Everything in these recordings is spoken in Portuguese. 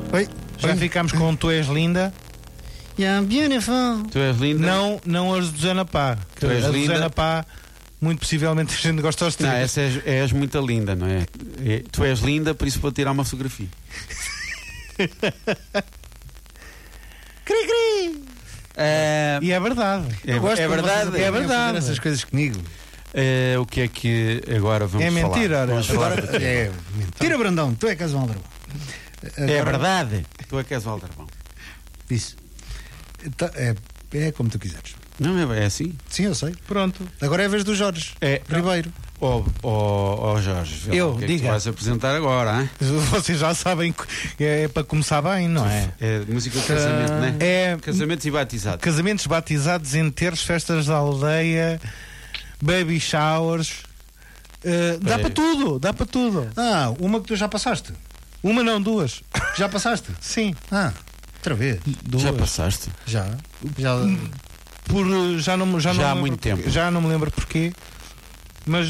Oi? Já ficámos com Tu És Linda. Yeah, beautiful. Tu és linda. Não as de Susana Pá. Tu és a de linda. Susana Pá, muito possivelmente a gente gosta aos Não, três. essa és muito linda, não é? Tu és linda, por isso vou tirar uma fotografia. Cri, cri. E é verdade. Eu gosto é quando verdade. vocês aprendem a fazer verdade. essas coisas comigo. O que é que agora vamos É falar? mentira, ora. Vamos falar Agora, do quê? é, tira Brandão, tu é que és o Aldrabão. É verdade. Tu é que és o Aldrabão. Isso. Então, é como tu quiseres. Não, é assim? Sim, eu sei. Pronto. Agora é a vez do Jorge. É. Ribeiro. Jorge, vê lá Eu, o que é que diga. tu vais apresentar agora, hein? Vocês já sabem que é para começar bem, não é? É música de casamento, não é? É Casamentos e batizados. casamentos, batizados, enterros, festas da aldeia, baby showers. Dá para tudo, dá para tudo. Ah, uma que tu já passaste. Uma não, duas. Já passaste? Sim, Ah, outra vez. duas. Já passaste? Já. Por, já não, Já me há lembro muito porquê. tempo. Já não me lembro porquê, mas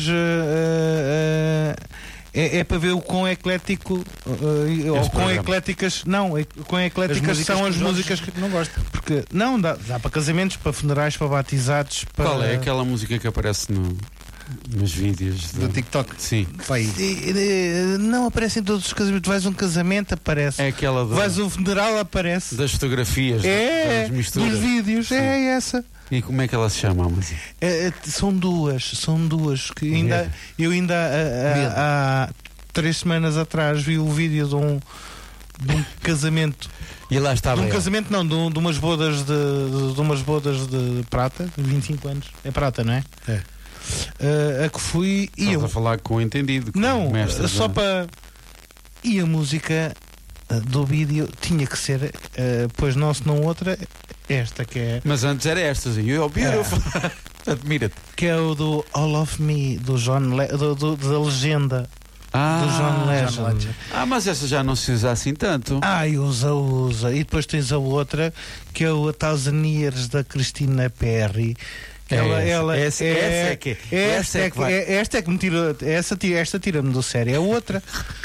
é para ver o quão eclético ou quão programa. ecléticas. Não, quão ecléticas músicas são que as o Jorge músicas que. não gosta. Porque não, dá para casamentos, para funerais, para batizados. Para... Qual é aquela música que aparece nos vídeos? Do TikTok. Sim. Pai. Não aparece em todos os casamentos. Vais a um casamento, aparece. É aquela Vais a um funeral, aparece. das fotografias, É, das misturas. dos vídeos, Sim. é essa. E como é que ela se chama a música? São duas que ainda eu ainda há 3 semanas atrás vi o vídeo de um casamento, E lá estava de um ela. casamento não, de umas bodas de umas bodas de prata, de 25 anos, é prata, não é? A que fui e Estás eu a falar com o entendido. Com não, o mestre, só não é? para e a música do vídeo tinha que ser, pois não, se não outra, esta que é Mas antes era estas. E eu, beautiful. Admira-te. que é o do All of Me, do John da legenda do John Legend. Mas essa já não se usa assim tanto. Usa. E depois tens a outra, que é o A Thousand Years da Christina Perri. Essa é que vai. Esta é que me tira. Esta tira-me do sério. É outra.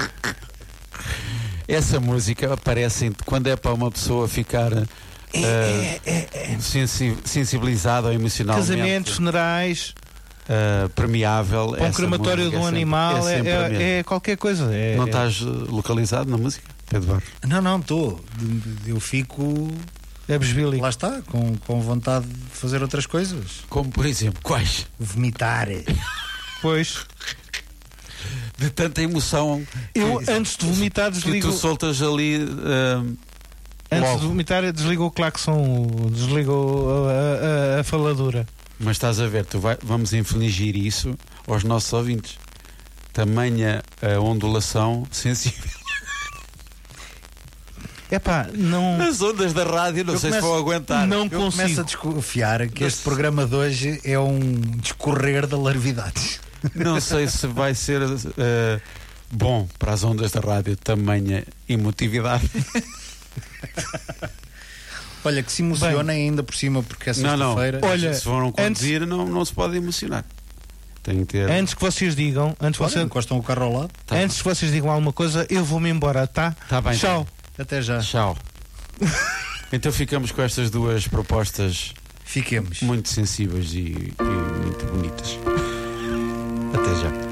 Essa música aparece quando é para uma pessoa ficar sensibilizada ou emocionalmente. Casamentos, funerais, permeável. para um essa crematório de música um animal. sempre a mesma. É qualquer coisa. Não estás localizado na música, Pedro Barros? Não, estou. Eu fico. É besbílico. Lá está, com vontade de fazer outras coisas. Como por exemplo, quais? Vomitar. Pois. De tanta emoção Eu, antes de vomitar, que desligo. tu soltas ali. Antes logo. de vomitar, eu desligo o claxon, desligo a faladura. Mas estás a ver, vamos infligir isso aos nossos ouvintes. Tamanha a ondulação sensível. Epá, não. Nas ondas da rádio, não sei se vou aguentar. Não Eu começo a consigo. desconfiar que este programa de hoje é um discorrer de larvidades. Não sei se vai ser bom para as ondas da rádio, tamanha emotividade. Olha, que se emocionem ainda por cima, porque é Não. sexta-feira. Olha, se foram conduzir, não se pode emocionar. Tem que ter. Antes que vocês digam, Olha, encostam o carro ao lado. Tá antes que vocês digam alguma coisa, eu vou-me embora, tá? Tá bem. Tchau. Até já. Tchau. Então ficamos com estas duas propostas Fiquemos. muito sensíveis e muito bonitas. Até já.